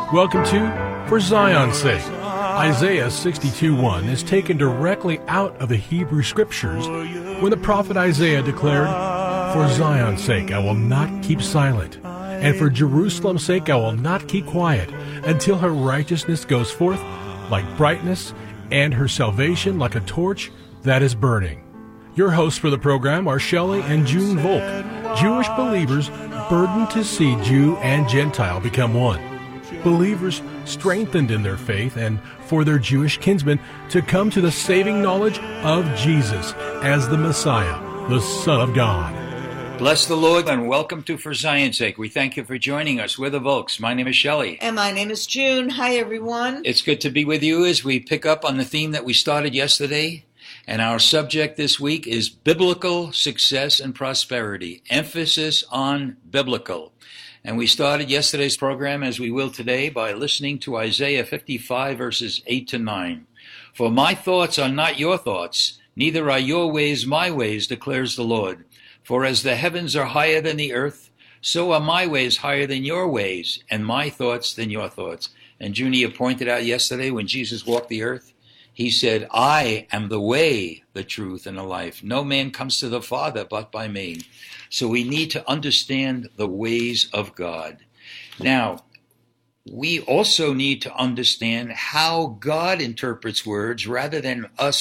Welcome to For Zion's Sake. Isaiah 62:1 is taken directly out of the Hebrew Scriptures when the prophet Isaiah declared, "For Zion's sake I will not keep silent, and for Jerusalem's sake I will not keep quiet, until her righteousness goes forth like brightness, and her salvation like a torch that is burning." Your hosts for the program are Shelley and June Volk, Jewish believers burdened to see Jew and Gentile become one. Believers strengthened in their faith and for their Jewish kinsmen to come to the saving knowledge of Jesus as the Messiah, the Son of God. Bless the Lord and welcome to For Zion's Sake. We thank you for joining us. We're the Volks. My name is Shelley. And my name is June. Hi, everyone. It's good to be with you as we pick up on the theme that we started yesterday. And our subject this week is biblical success and prosperity. Emphasis on biblical. And we started yesterday's program, as we will today, by listening to Isaiah 55, verses 8 to 9. "For my thoughts are not your thoughts, neither are your ways my ways, declares the Lord. For as the heavens are higher than the earth, so are my ways higher than your ways, and my thoughts than your thoughts." And Junia pointed out yesterday when Jesus walked the earth, he said, "I am the way, the truth, and the life. No man comes to the Father but by me." So we need to understand the ways of God. Now, we also need to understand how God interprets words rather than us